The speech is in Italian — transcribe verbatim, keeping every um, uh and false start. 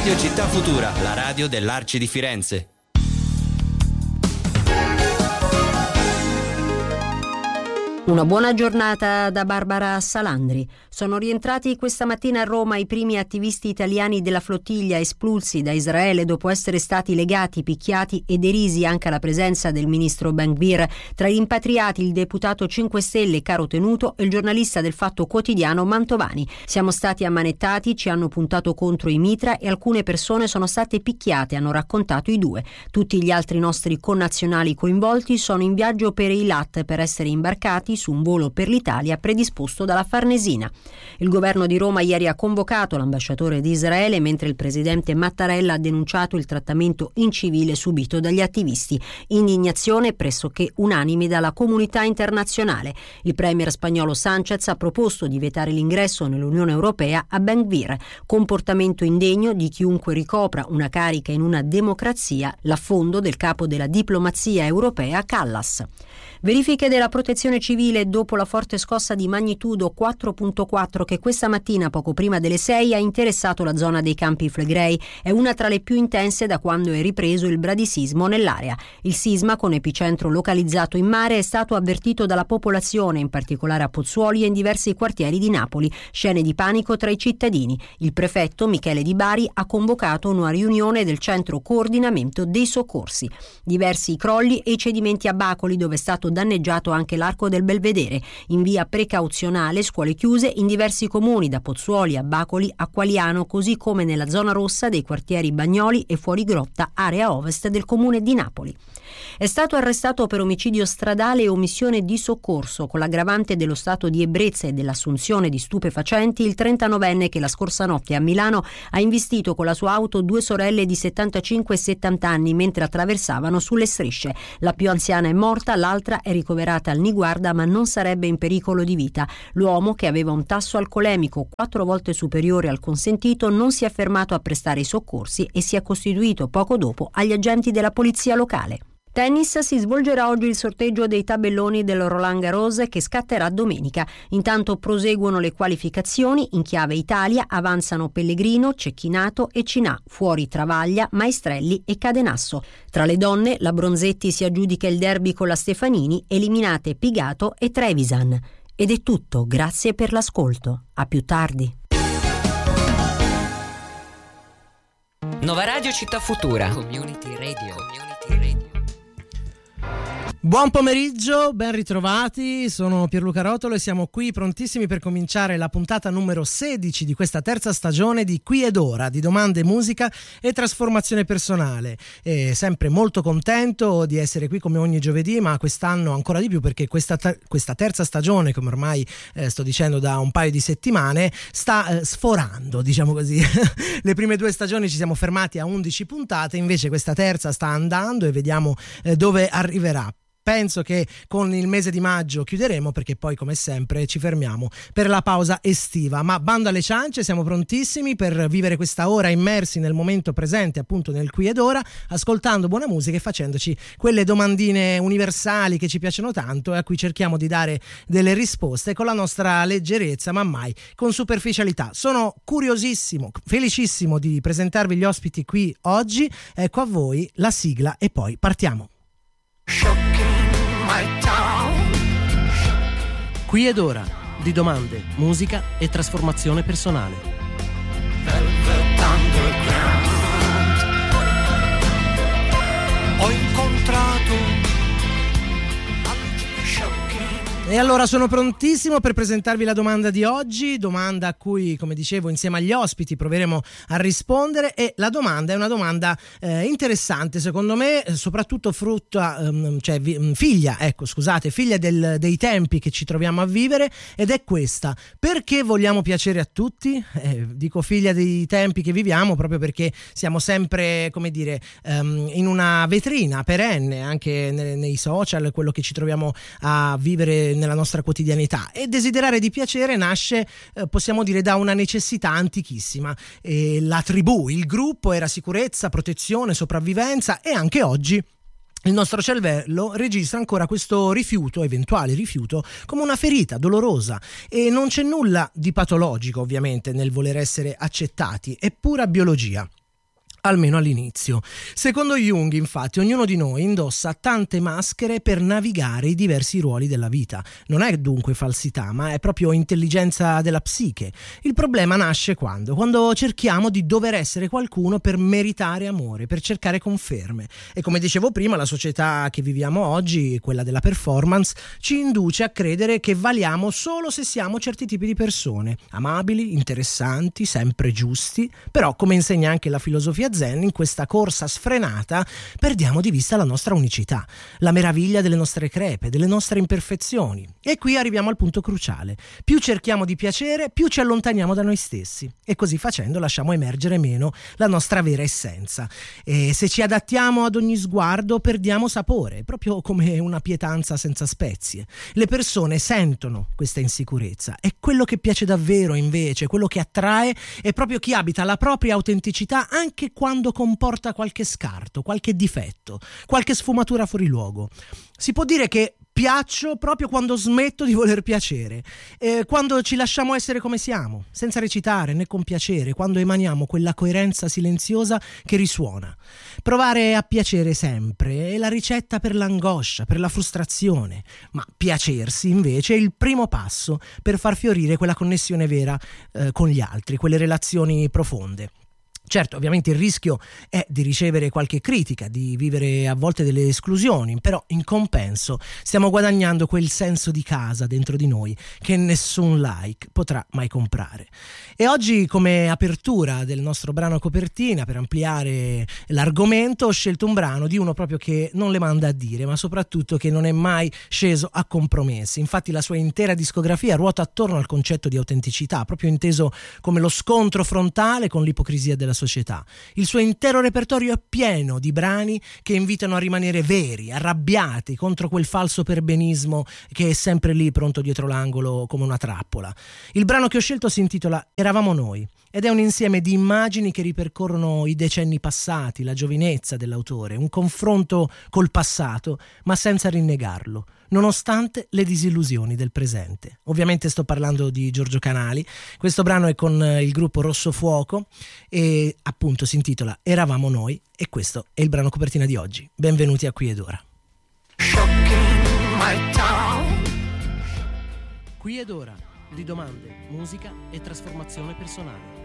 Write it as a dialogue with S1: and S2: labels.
S1: Radio Città Futura, la radio dell'Arci di Firenze.
S2: Una buona giornata da Barbara Salandri. Sono rientrati questa mattina a Roma i primi attivisti italiani della flottiglia espulsi da Israele dopo essere stati legati, picchiati e derisi anche alla presenza del ministro Ben-Gvir. Tra gli impatriati il deputato cinque Stelle Caro Tenuto e il giornalista del Fatto Quotidiano Mantovani. Siamo stati ammanettati, ci hanno puntato contro i mitra e alcune persone sono state picchiate, hanno raccontato i due. Tutti gli altri nostri connazionali coinvolti sono in viaggio per Eilat per essere imbarcati su un volo per l'Italia predisposto dalla Farnesina. Il governo di Roma ieri ha convocato l'ambasciatore di Israele, mentre il presidente Mattarella ha denunciato il trattamento incivile subito dagli attivisti. Indignazione pressoché unanime dalla comunità internazionale. Il premier spagnolo Sánchez ha proposto di vietare l'ingresso nell'Unione Europea a Ben-Gvir, comportamento indegno di chiunque ricopra una carica in una democrazia, l'affondo del capo della diplomazia europea Kallas. Verifiche della protezione civile dopo la forte scossa di magnitudo quattro virgola quattro che questa mattina, poco prima delle sei, ha interessato la zona dei Campi Flegrei. È una tra le più intense da quando è ripreso il bradisismo nell'area. Il sisma, con epicentro localizzato in mare, è stato avvertito dalla popolazione, in particolare a Pozzuoli e in diversi quartieri di Napoli. Scene di panico tra i cittadini. Il prefetto Michele Di Bari ha convocato una riunione del centro coordinamento dei soccorsi. Diversi i crolli e i cedimenti a Bacoli, dove è stato danneggiato anche l'arco del Belvedere. In via precauzionale scuole chiuse in diversi comuni, da Pozzuoli a Bacoli a Qualiano, così come nella zona rossa dei quartieri Bagnoli e Fuorigrotta, area ovest del comune di Napoli. È stato arrestato per omicidio stradale e omissione di soccorso, con l'aggravante dello stato di ebbrezza e dell'assunzione di stupefacenti, il trentanovenne che la scorsa notte a Milano ha investito con la sua auto due sorelle di settantacinque e settanta anni mentre attraversavano sulle strisce. La più anziana è morta, l'altra è ricoverata al Niguarda ma non sarebbe in pericolo di vita. L'uomo, che aveva un tasso alcolemico quattro volte superiore al consentito, non si è fermato a prestare i soccorsi e si è costituito poco dopo agli agenti della polizia locale. Tennis, si svolgerà oggi il sorteggio dei tabelloni del Roland Garros che scatterà domenica. Intanto proseguono le qualificazioni. In chiave Italia avanzano Pellegrino, Cecchinato e Cinà, fuori Travaglia, Maestrelli e Cadenasso. Tra le donne la Bronzetti si aggiudica il derby con la Stefanini, eliminate Pigato e Trevisan. Ed è tutto, grazie per l'ascolto. A più tardi.
S1: Nova Radio Città Futura.
S3: Community Radio. Community Radio. Buon pomeriggio, ben ritrovati, sono Pierluca Rotolo e siamo qui prontissimi per cominciare la puntata numero sedici di questa terza stagione di Qui ed Ora, di domande, musica e trasformazione personale. E sempre molto contento di essere qui come ogni giovedì, ma quest'anno ancora di più perché questa, ter- questa terza stagione, come ormai eh, sto dicendo da un paio di settimane, sta eh, sforando, diciamo così. Le prime due stagioni ci siamo fermati a undici puntate, invece questa terza sta andando e vediamo eh, dove arriverà. Penso che con il mese di maggio chiuderemo, perché poi come sempre ci fermiamo per la pausa estiva, ma bando alle ciance, siamo prontissimi per vivere questa ora immersi nel momento presente, appunto nel qui ed ora, ascoltando buona musica e facendoci quelle domandine universali che ci piacciono tanto e a cui cerchiamo di dare delle risposte con la nostra leggerezza ma mai con superficialità. Sono curiosissimo, felicissimo di presentarvi gli ospiti qui oggi. Ecco a voi la sigla e poi partiamo. Qui ed ora, di domande, musica e trasformazione personale. Ho incontrato. E allora sono prontissimo per presentarvi la domanda di oggi, domanda a cui, come dicevo, insieme agli ospiti proveremo a rispondere, e la domanda è una domanda eh, interessante secondo me, soprattutto frutta, um, cioè vi, figlia, ecco scusate, figlia del, dei tempi che ci troviamo a vivere, ed è questa: perché vogliamo piacere a tutti? Eh, dico figlia dei tempi che viviamo proprio perché siamo sempre, come dire, um, in una vetrina perenne, anche nei, nei social, quello che ci troviamo a vivere nella nostra quotidianità, e desiderare di piacere nasce, eh, possiamo dire, da una necessità antichissima. E la tribù, il gruppo era sicurezza, protezione, sopravvivenza, e anche oggi il nostro cervello registra ancora questo rifiuto, eventuale rifiuto, come una ferita dolorosa, e non c'è nulla di patologico ovviamente nel voler essere accettati, è pura biologia. almeno all'inizio. Secondo Jung, infatti, ognuno di noi indossa tante maschere per navigare i diversi ruoli della vita. Non è dunque falsità, ma è proprio intelligenza della psiche. Il problema nasce quando? Quando cerchiamo di dover essere qualcuno per meritare amore, per cercare conferme. E come dicevo prima, la società che viviamo oggi, quella della performance, ci induce a credere che valiamo solo se siamo certi tipi di persone, amabili, interessanti, sempre giusti. Però, come insegna anche la filosofia zen, in questa corsa sfrenata perdiamo di vista la nostra unicità, la meraviglia delle nostre crepe, delle nostre imperfezioni. E qui arriviamo al punto cruciale: più cerchiamo di piacere, più ci allontaniamo da noi stessi, e così facendo lasciamo emergere meno la nostra vera essenza. E se ci adattiamo ad ogni sguardo perdiamo sapore, proprio come una pietanza senza spezie. Le persone sentono questa insicurezza, e quello che piace davvero, invece, quello che attrae, è proprio chi abita la propria autenticità anche quando comporta qualche scarto, qualche difetto, qualche sfumatura fuori luogo. Si può dire che piaccio proprio quando smetto di voler piacere, eh, quando ci lasciamo essere come siamo, senza recitare né compiacere, quando emaniamo quella coerenza silenziosa che risuona. Provare a piacere sempre è la ricetta per l'angoscia, per la frustrazione, ma piacersi invece è il primo passo per far fiorire quella connessione vera eh, con gli altri, quelle relazioni profonde. Certo, ovviamente il rischio è di ricevere qualche critica, di vivere a volte delle esclusioni, però in compenso stiamo guadagnando quel senso di casa dentro di noi che nessun like potrà mai comprare. E oggi, come apertura del nostro brano copertina, per ampliare l'argomento, ho scelto un brano di uno proprio che non le manda a dire, ma soprattutto che non è mai sceso a compromessi. Infatti la sua intera discografia ruota attorno al concetto di autenticità, proprio inteso come lo scontro frontale con l'ipocrisia della società. Il suo intero repertorio è pieno di brani che invitano a rimanere veri, arrabbiati contro quel falso perbenismo che è sempre lì pronto dietro l'angolo come una trappola. Il brano che ho scelto si intitola Eravamo noi ed è un insieme di immagini che ripercorrono i decenni passati, la giovinezza dell'autore, un confronto col passato ma senza rinnegarlo, nonostante le disillusioni del presente. Ovviamente sto parlando di Giorgio Canali. Questo brano è con il gruppo Rosso Fuoco e appunto si intitola Eravamo noi, e questo è il brano copertina di oggi. Benvenuti a Qui ed Ora. Qui ed Ora, di domande, musica e trasformazione personale.